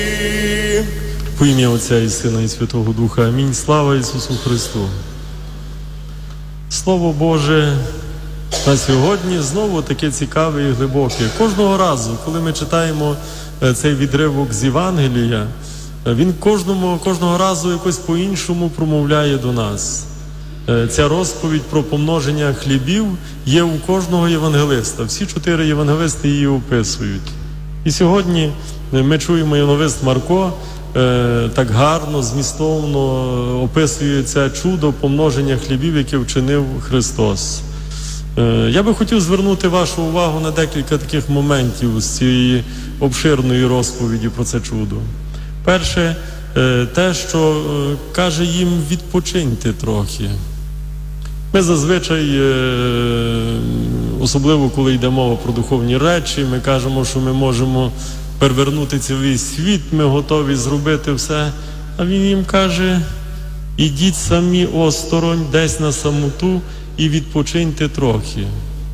Во ім'я Отця і Сина і Святого Духа. Амінь. Слава Ісусу Христу. Слово Боже на сьогодні знову таке цікаве і глибоке. Кожного разу, коли ми читаємо цей відривок з Євангелія, він кожного разу якось по-іншому промовляє до нас. Ця розповідь про помноження хлібів є у кожного євангелиста. Всі 4 євангелисти її описують. І сьогодні ми чуємо євангелист Марко так гарно, змістовно описує це чудо помноження хлібів, яке вчинив Христос. Я би хотів звернути вашу увагу на декілька таких моментів з цієї обширної розповіді про це чудо. Перше, те, що каже їм: відпочиньте трохи. Ми зазвичай, особливо коли йде мова про духовні речі, ми кажемо, що ми можемо перевернути цілий світ, ми готові зробити все. А він їм каже: ідіть самі осторонь, десь на самоту і відпочиньте трохи.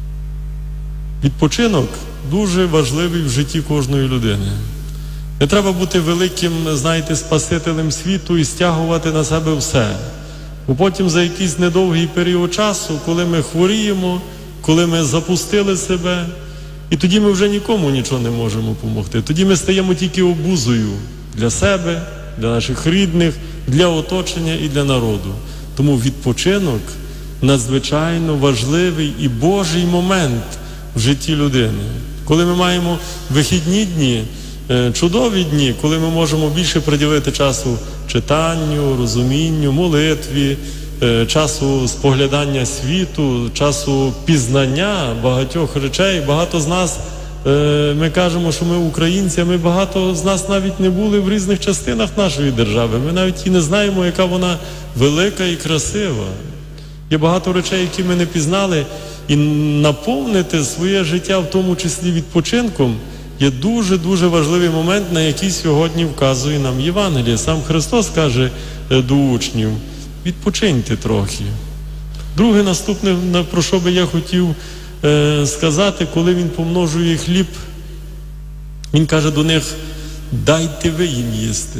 Відпочинок дуже важливий в житті кожної людини. Не треба бути великим, спасителем світу і стягувати на себе все. Бо потім за якийсь недовгий період часу, коли ми хворіємо, коли ми запустили себе, і тоді ми вже нікому нічого не можемо допомогти. Тоді ми стаємо тільки обузою для себе, для наших рідних, для оточення і для народу. Тому відпочинок надзвичайно важливий і Божий момент в житті людини. Коли ми маємо вихідні дні, чудові дні, коли ми можемо більше приділити часу читанню, розумінню, молитві, часу споглядання світу, часу пізнання багатьох речей. Багато з нас, ми кажемо, що ми українці, а ми багато з нас навіть не були в різних частинах нашої держави. Ми навіть і не знаємо, яка вона велика і красива. Є багато речей, які ми не пізнали, і наповнити своє життя, в тому числі відпочинком, є дуже-дуже важливий момент, на який сьогодні вказує нам Євангеліє. Сам Христос каже до учнів: відпочиньте трохи. Друге, наступне, про що би я хотів сказати, коли він помножує хліб, він каже до них: дайте ви їм їсти.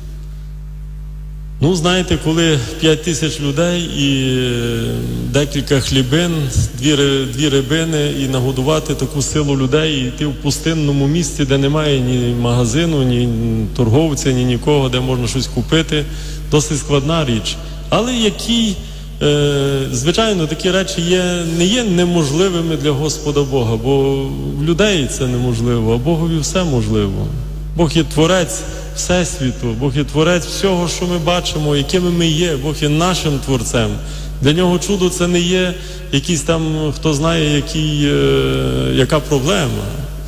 Знаєте, коли 5000 людей і декілька хлібин, дві рибини, і нагодувати таку силу людей, і йти в пустинному місці, де немає ні магазину, ні торговця, ні нікого, де можна щось купити, досить складна річ. Але звичайно, такі речі не є неможливими для Господа Бога, бо в людей це неможливо, а Богові все можливо. Бог є творець Всесвіту, Бог є творець всього, що ми бачимо, якими ми є. Бог є нашим творцем. Для нього чудо це не є якийсь там, хто знає, яка проблема.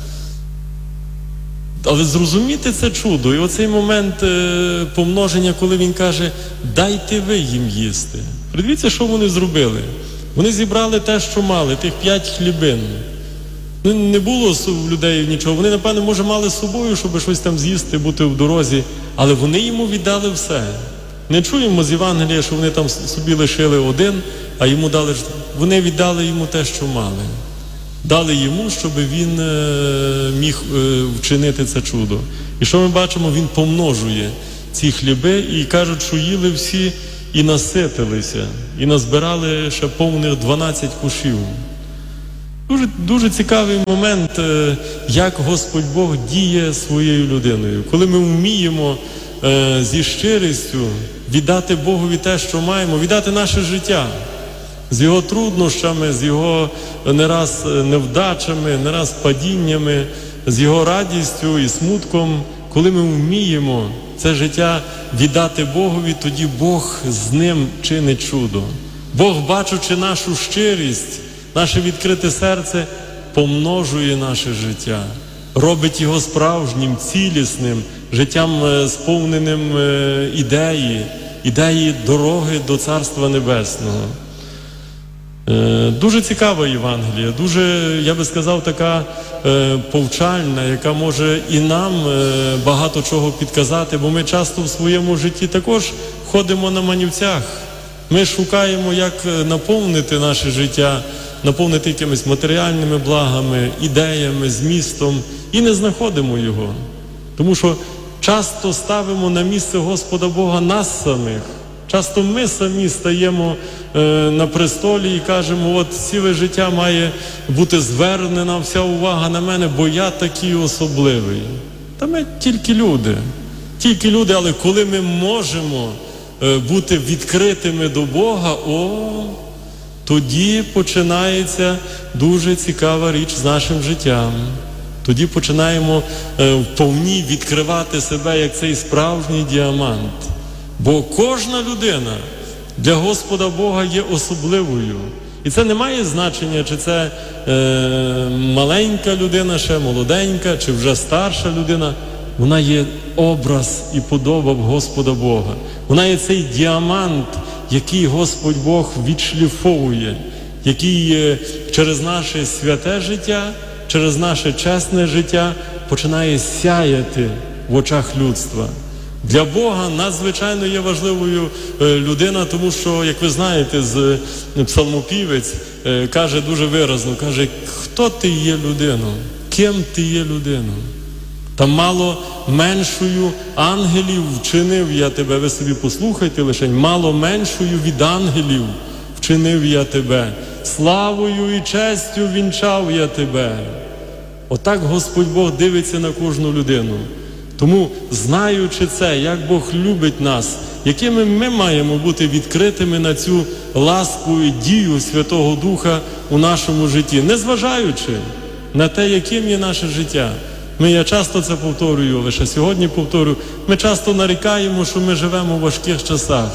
Але зрозуміти це чудо, і оцей момент помноження, коли він каже: дайте ви їм їсти. Придивіться, що вони зробили. Вони зібрали те, що мали, тих 5 хлібин. Не було в людей нічого. Вони, напевно, може, мали з собою, щоб щось там з'їсти, бути в дорозі, але вони йому віддали все. Не чуємо з Євангелія, що вони там собі лишили один, а йому дали. Вони віддали йому те, що мали. Дали йому, щоб він міг вчинити це чудо. І що ми бачимо? Він помножує ці хліби, і кажуть, що їли всі і наситилися, і назбирали ще повних 12 кошів. Дуже цікавий момент, як Господь Бог діє своєю людиною. Коли ми вміємо зі щирістю віддати Богові те, що маємо, віддати наше життя з його труднощами, з його не раз невдачами, не раз падіннями, з його радістю і смутком. Коли ми вміємо це життя віддати Богові, тоді Бог з ним чинить чудо. Бог, бачучи нашу щирість, наше відкрите серце, помножує наше життя, робить його справжнім, цілісним, життям сповненим ідеї дороги до Царства Небесного. Дуже цікава Євангелія, дуже, я би сказав, така повчальна, яка може і нам багато чого підказати, бо ми часто в своєму житті також ходимо на манівцях. Ми шукаємо, як наповнити наше життя, наповнити якимись матеріальними благами, ідеями, змістом, і не знаходимо його. Тому що часто ставимо на місце Господа Бога нас самих. Часто ми самі стаємо на престолі і кажемо, от ціле життя має бути звернена вся увага на мене, бо я такий особливий. Та ми тільки люди, але коли ми можемо бути відкритими до Бога, тоді починається дуже цікава річ з нашим життям. Тоді починаємо вповні відкривати себе як цей справжній діамант. Бо кожна людина для Господа Бога є особливою. І це не має значення, чи це маленька людина, ще молоденька, чи вже старша людина. Вона є образ і подоба Господа Бога. Вона є цей діамант, який Господь Бог відшліфовує, який через наше святе життя, через наше чесне життя починає сяяти в очах людства. Для Бога надзвичайно є важливою людина, тому що, як ви знаєте, псалмопівець каже дуже виразно, каже, хто ти є людино, ким ти є людино. Та мало меншою ангелів вчинив я тебе, ви собі послухайте лишень, мало меншою від ангелів вчинив я тебе, славою і честю вінчав я тебе. Отак Господь Бог дивиться на кожну людину. Тому, знаючи це, як Бог любить нас, якими ми маємо бути відкритими на цю ласку і дію Святого Духа у нашому житті, незважаючи на те, яким є наше життя. Я часто це повторюю, лише сьогодні повторю, ми часто нарікаємо, що ми живемо в важких часах.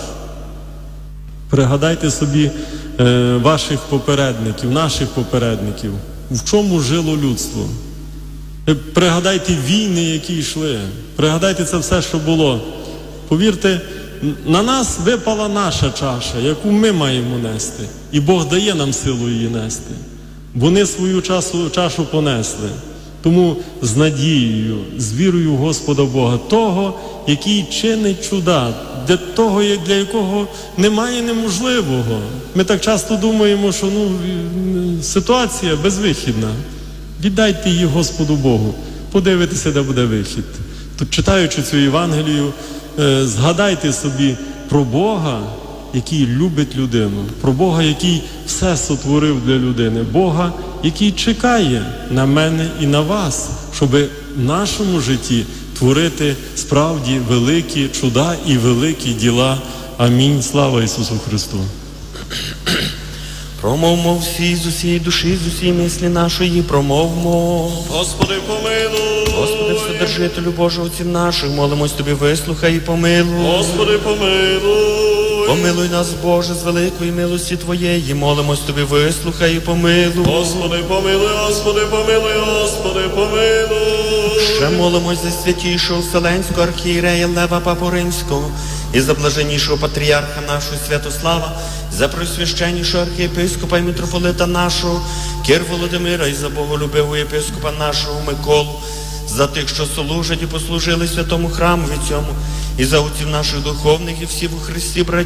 Пригадайте собі ваших попередників, наших попередників, в чому жило людство. Пригадайте війни, які йшли. Пригадайте це все, що було. Повірте, на нас випала наша чаша, яку ми маємо нести. І Бог дає нам силу її нести. Вони свою чашу понесли. Тому з надією, з вірою в Господа Бога, того, який чинить чуда, для якого немає неможливого. Ми так часто думаємо, що ситуація безвихідна. Віддайте її Господу Богу, подивитися, де буде вихід. Тут, читаючи цю Євангелію, згадайте собі про Бога, який любить людину, про Бога, який все сотворив для людини, Бога, який чекає на мене і на вас, щоб в нашому житті творити справді великі чуда і великі діла. Амінь. Слава Ісусу Христу. Промовмо всі з усієї душі, з усієї мислі нашої, промовмо. Господи, помилуй. Господи, Вседержителю Божий, отців наших, молимось Тобі, вислухай і помилуй. Господи, помилуй. Помилуй нас, Боже, з великої милості Твоєї, молимось Тобі, вислухай і помилуй. Господи, помилуй, Господи, помилуй, Господи, помилуй. Ще молимось за святішого Вселенського архієрея Лева Папу Римського і за блаженнішого патріарха нашого Святослава, за пресвященнішого архієпископа і митрополита нашого Кир Володимира і за боголюбивого єпископа нашого Миколу, за тих, що служать і послужили святому храму від цьому, і за отців наших духовних і всіх у Христі братів,